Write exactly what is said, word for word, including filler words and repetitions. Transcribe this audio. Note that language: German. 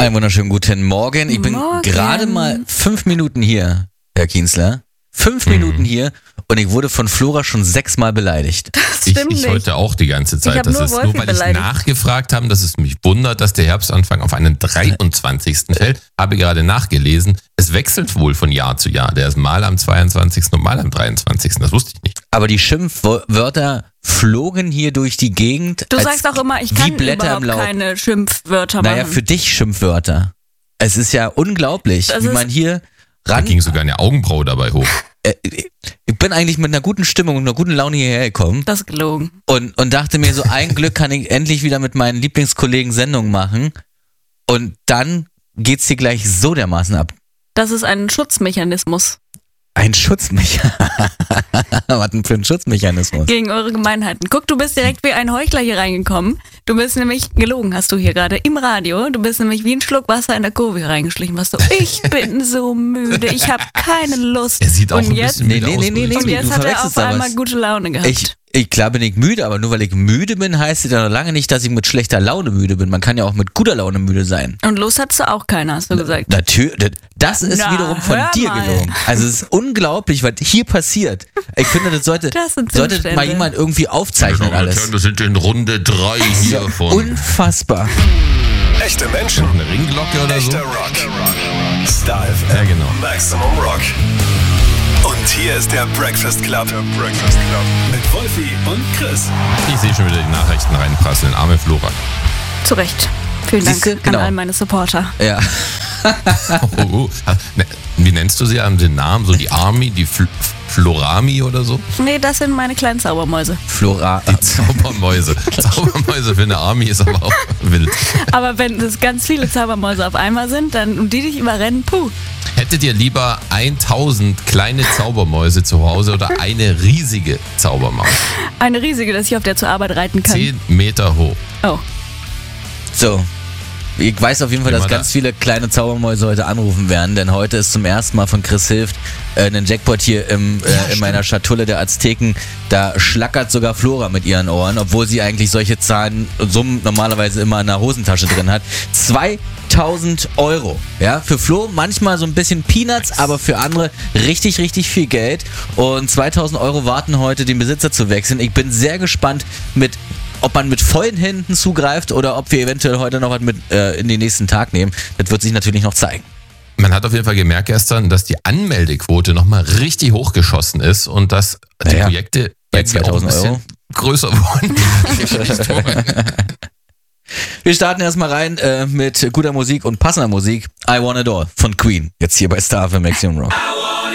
Einen wunderschönen guten Morgen. Ich bin Morgen. gerade mal fünf Minuten hier, Herr Kienzler. Fünf Mhm. Minuten hier und ich wurde von Flora schon sechsmal beleidigt. Das Ich, stimmt ich nicht. heute auch die ganze Ich Zeit. hab Das nur ist Wolfi nur, weil ich beleidigt. nachgefragt habe, dass es mich wundert, dass der Herbstanfang auf einen dreiundzwanzigsten fällt. Habe gerade nachgelesen. Es wechselt wohl von Jahr zu Jahr. Der ist mal am zweiundzwanzigsten und mal am dreiundzwanzigsten Das wusste ich nicht. Aber die Schimpfwörter flogen hier durch die Gegend. Du als sagst auch immer, ich wie kann Blätter überhaupt im Laub. keine Schimpfwörter Naja, machen. für dich Schimpfwörter. Es ist ja unglaublich, Das wie ist- man hier Da ran... ging sogar eine Augenbraue dabei hoch. Äh, ich bin eigentlich mit einer guten Stimmung und einer guten Laune hierher gekommen Das ist gelogen. und, und dachte mir so, ein Glück kann ich endlich wieder mit meinen Lieblingskollegen Sendungen machen und dann geht's hier gleich so dermaßen ab. Das ist ein Schutzmechanismus Ein Schutzmechanismus. Was denn für ein Schutzmechanismus? gegen eure Gemeinheiten. Guck, du bist direkt wie ein Heuchler hier reingekommen. Du bist nämlich, gelogen hast du hier gerade, im Radio. Du bist nämlich wie ein Schluck Wasser in der Kurve hier reingeschlichen. Was du, ich bin so müde, ich habe keine Lust. Er sieht auch und ein jetzt, bisschen müde Nee, nee, aus. nee, nee, muss ich Und nee, sagen. jetzt du hat er verwechselst auf da einmal was. gute Laune gehabt. Ich, ich klar bin ich müde, aber nur weil ich müde bin, heißt es ja noch lange nicht, dass ich mit schlechter Laune müde bin. Man kann ja auch mit guter Laune müde sein. und Lust hattest du auch keiner, hast du gesagt. Natürlich, das ist Na, wiederum von hör dir mal. gelogen. Also es ist unglaublich, was hier passiert. Ich finde, das sollte, Das sind sollte Zustände. mal jemand irgendwie aufzeichnen alles. Wir sind in Runde drei hier von Unfassbar. Echte Menschen, eine Ringglocke oder so. echter Rock. Star F M, Ja, genau. Maximum Rock. Und hier ist der Breakfast Club. Der Breakfast Club. Mit Wolfi und Chris. Ich sehe schon wieder die Nachrichten reinprasseln. Arme Flora. Zu Recht. Vielen Dank Siehste? Genau. an all meine Supporter. Ja. Oh, oh. Ne, Wie nennst du sie? Haben sie den Namen? So die Army, die Fl Florami oder so? Nee, das sind meine kleinen Zaubermäuse. Flora. Die Zaubermäuse. Zaubermäuse für eine Army ist aber auch wild. Aber wenn es ganz viele Zaubermäuse auf einmal sind, dann und die dich überrennen, puh. Hättet ihr lieber tausend kleine Zaubermäuse zu Hause oder eine riesige Zaubermaus? Eine riesige, dass ich auf der zur Arbeit reiten kann. Zehn Meter hoch. Oh. So. Ich weiß auf jeden Fall, dass Immer da. ganz viele kleine Zaubermäuse heute anrufen werden, denn heute ist zum ersten Mal von Chris Hilft äh, ein Jackpot hier im, äh, in meiner Schatulle der Azteken. Da schlackert sogar Flora mit ihren Ohren, obwohl sie eigentlich solche Zahlen und Summen normalerweise immer in der Hosentasche drin hat. zweitausend Euro. Ja, für Flo manchmal so ein bisschen Peanuts, aber für andere richtig, richtig viel Geld. Und zweitausend Euro warten heute, den Besitzer zu wechseln. Ich bin sehr gespannt, mit ob man mit vollen Händen zugreift oder ob wir eventuell heute noch was mit äh, in den nächsten Tag nehmen. Das wird sich natürlich noch zeigen. Man hat auf jeden Fall gemerkt gestern, dass die Anmeldequote nochmal richtig hochgeschossen ist und dass die Naja, Projekte bei irgendwie auch ein zweitausend bisschen Euro. größer wurden. Wir starten erstmal rein äh, mit guter Musik und passender Musik. I Want It All von Queen. Jetzt hier bei Star F M Maximum Rock.